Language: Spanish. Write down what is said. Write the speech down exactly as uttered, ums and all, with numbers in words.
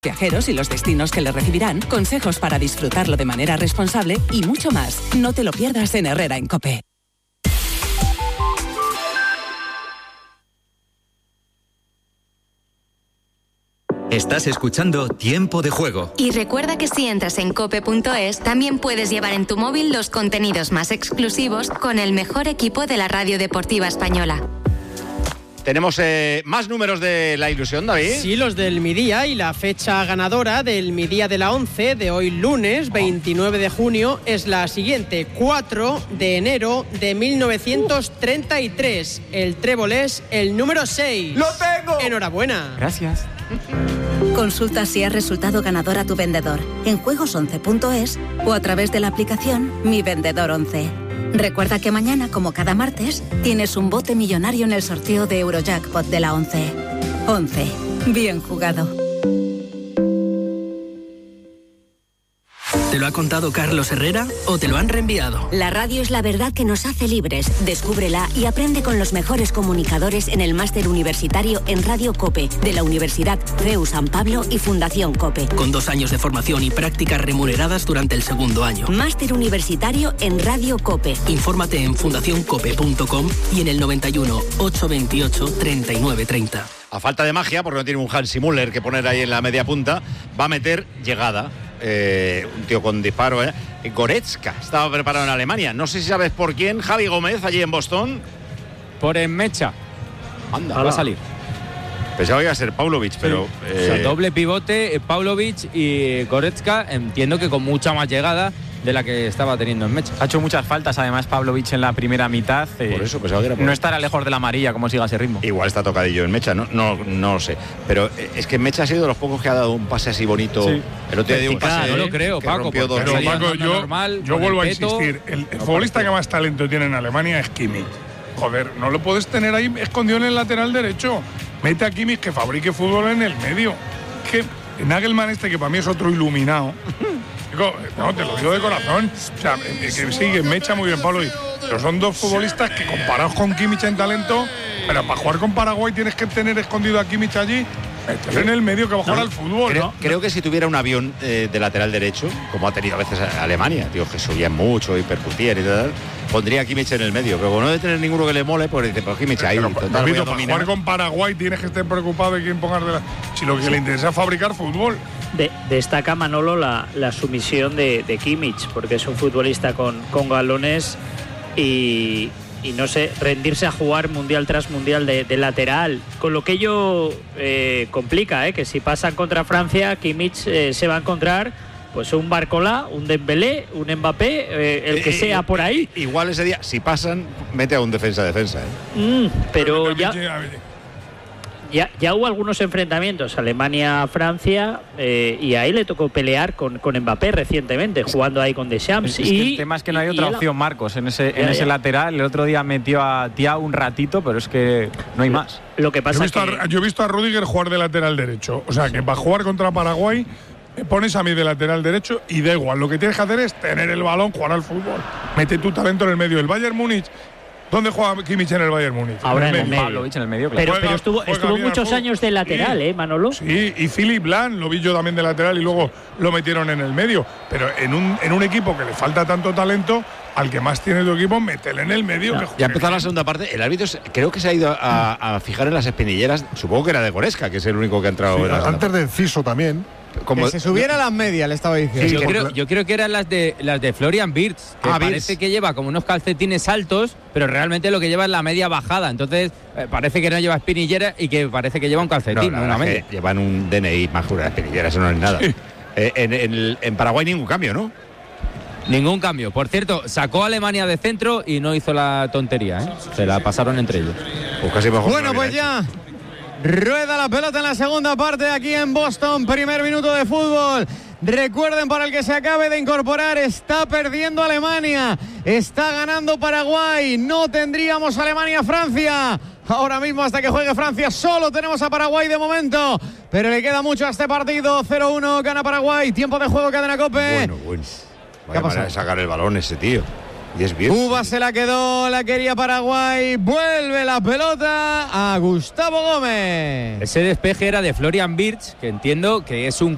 viajeros y los destinos que le recibirán, consejos para disfrutarlo de manera responsable y mucho más. No te lo pierdas en Herrera en COPE. Estás escuchando Tiempo de Juego. Y recuerda que si entras en cope punto es, también puedes llevar en tu móvil los contenidos más exclusivos con el mejor equipo de la radio deportiva española. Tenemos eh, más números de la ilusión, David. Sí, los del Mi Día, y la fecha ganadora del Mi Día de la once de hoy lunes veintinueve de junio es la siguiente: cuatro de enero de mil novecientos treinta y tres. El trébol es el número seis. ¡Lo tengo! Enhorabuena. Gracias. Consulta si ha resultado ganador a tu vendedor en juegos once punto es o a través de la aplicación Mi Vendedor once. Recuerda que mañana, como cada martes, tienes un bote millonario en el sorteo de Eurojackpot de la once. once. Bien jugado. ¿Te lo ha contado Carlos Herrera o te lo han reenviado? La radio es la verdad que nos hace libres. Descúbrela y aprende con los mejores comunicadores en el máster universitario en Radio COPE de la Universidad C E U San Pablo y Fundación COPE. Con dos años de formación y prácticas remuneradas durante el segundo año. Máster universitario en Radio COPE. Infórmate en fundación cope punto com y en el noventa y uno, ochocientos veintiocho, treinta y nueve treinta. A falta de magia, porque no tiene un Hansi Müller que poner ahí en la media punta, va a meter llegada. Eh, un tío con disparo, ¿eh? Goretzka estaba preparado en Alemania. No sé si sabes por quién. Javi Gómez, allí en Boston. Por Enmecha. Anda, va a salir. Pensaba que iba a ser Paulovic, sí. pero... Eh... O sea, doble pivote, Paulovic y Goretzka, entiendo que con mucha más llegada de la que estaba teniendo en Mecha. Ha hecho muchas faltas, además, Paulovic en la primera mitad. Eh, por eso pensaba que era por no estará lejos de la amarilla, como siga ese ritmo. Igual está tocadillo en Mecha, no, no, no lo sé. Pero es que Mecha ha sido de los pocos que ha dado un pase así bonito. Sí. El otro día dio un pase. No lo creo, que Paco. Rompió dos pero, Paco, yo, normal, yo vuelvo a peto, insistir. El, el futbolista que más talento tiene en Alemania es Kimmich. Joder, no lo puedes tener ahí escondido en el lateral derecho. Mete a Kimmich que fabrique fútbol en el medio. Que Nagelmann este, que para mí es otro iluminado. No, te lo digo de corazón. O sea, que sí, que me echa muy bien Pablo. Pero son dos futbolistas que comparados con Kimmich en talento, pero para jugar con Paraguay tienes que tener escondido a Kimmich allí, meter en el medio que va a jugar no, al fútbol. Creo, ¿no? creo que si tuviera un avión eh, de lateral derecho, como ha tenido a veces Alemania, tío, que subían mucho y percutían y tal, pondría a Kimmich en el medio. Pero no de tener ninguno que le mole, pues dice, pues Kimmich ahí. Pero, total, David, para jugar con Paraguay tienes que estar preocupado de quién pongas de la... Si lo que sí. le interesa es fabricar fútbol. De, destaca Manolo la, la sumisión de, de Kimmich, porque es un futbolista con, con galones y, y no sé, rendirse a jugar mundial tras mundial de, de lateral, con lo que ello eh, complica, eh, que si pasan contra Francia, Kimmich eh, se va a encontrar pues un Barcola, un Dembélé, un Mbappé, eh, el que eh, sea por ahí. Igual ese día, si pasan, mete a un defensa-defensa. ¿eh? Mm, pero, pero ya... Ya, ya hubo algunos enfrentamientos, Alemania-Francia, eh, y ahí le tocó pelear con, con Mbappé recientemente, jugando ahí con Deschamps. Es y, que el tema es que no hay otra opción, Marcos, en ese, ya, en ese ya. lateral. El otro día metió a Thiago un ratito, pero es que no hay lo, más. Lo que pasa yo, he visto que... a, yo he visto a Rüdiger jugar de lateral derecho. O sea, sí. que para jugar contra Paraguay, me pones a mí de lateral derecho y da igual. Lo que tienes que hacer es tener el balón, jugar al fútbol. Mete tu talento en el medio. El Bayern Múnich. ¿Dónde juega Kimmich en el Bayern Múnich? Ahora en el medio. Pavlovic en el medio, claro. Pero, juega, pero estuvo, estuvo muchos años de lateral, sí, ¿eh, Manolo? Sí, y Philipp Lahm lo vi yo también de lateral y luego lo metieron en el medio. Pero en un, en un equipo que le falta tanto talento, al que más tiene tu equipo, métele en el medio. No. Que ya ha empezado la segunda parte. El árbitro creo que se ha ido a, a fijar en las espinilleras. Supongo que era de Goretzka, que es el único que ha entrado. Sí, en la antes del Ciso también. Como, que se subiera a las medias, le estaba diciendo. Sí, yo, creo, yo creo que eran las de las de Florian Wirtz, que ah, parece Wirtz. que lleva como unos calcetines altos, pero realmente lo que lleva es la media bajada. Entonces eh, parece que no lleva espinillera y que parece que lleva un calcetín. No, no, una media. Llevan un D N I más jura de espinillera, eso no es nada. Sí. Eh, en, en, en Paraguay ningún cambio, ¿no? Ningún cambio. Por cierto, sacó a Alemania de centro y no hizo la tontería, ¿eh? Se la pasaron entre ellos. Pues casi mejor bueno, pues ya. Rueda la pelota en la segunda parte aquí en Boston. Primer minuto de fútbol. Recuerden, para el que se acabe de incorporar, está perdiendo Alemania. Está ganando Paraguay. No tendríamos Alemania-Francia. Ahora mismo, hasta que juegue Francia, solo tenemos a Paraguay de momento. Pero le queda mucho a este partido. cero uno gana Paraguay. Tiempo de juego, Cadena COPE. Bueno, bueno. Vaya manera de sacar el balón ese tío. Y es bien. Cuba se la quedó, la quería Paraguay. Vuelve la pelota a Gustavo Gómez. Ese despeje era de Florian Wirtz, que entiendo que es un